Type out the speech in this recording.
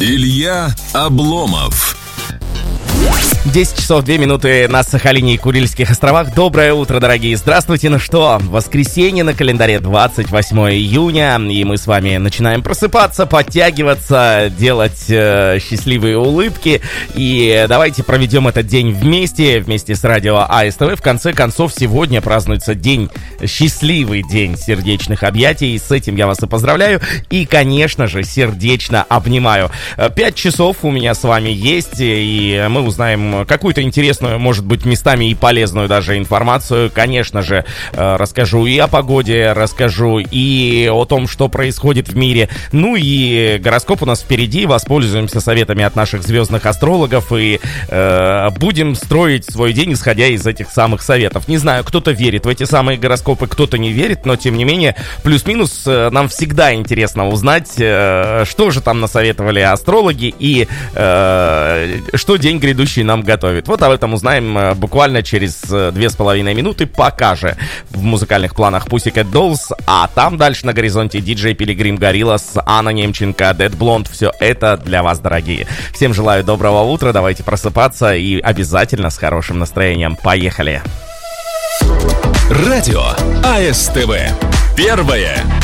Илья Обломов. 10 часов 2 минуты на Сахалине и Курильских островах. Доброе утро, дорогие. Здравствуйте. Ну что, воскресенье на календаре 28 июня. И мы с вами начинаем просыпаться, подтягиваться, делать счастливые улыбки. И давайте проведем этот день вместе с радио АСТВ. В конце концов, сегодня празднуется счастливый день сердечных объятий. С этим я вас и поздравляю. И, конечно же, сердечно обнимаю. 5 часов у меня с вами есть. И мы узнаем какую-то интересную, может быть, местами и полезную даже информацию. Конечно же, расскажу и о погоде, расскажу и о том, что происходит в мире. Ну и гороскоп у нас впереди. Воспользуемся советами от наших звездных астрологов и будем строить свой день, исходя из этих самых советов. Не знаю, кто-то верит в эти самые гороскопы, кто-то не верит, но тем не менее, плюс-минус нам всегда интересно узнать, что же там насоветовали астрологи и что день грядущий нам готовит. Вот об этом узнаем буквально через 2,5 минуты, пока же в музыкальных планах Pussycat Dolls, а там дальше на горизонте DJ Pilgrim Gorillaz, Анна Немченко, Dead Blonde. Все это для вас, дорогие. Всем желаю доброго утра, давайте просыпаться и обязательно с хорошим настроением. Поехали! Радио АСТВ. Первое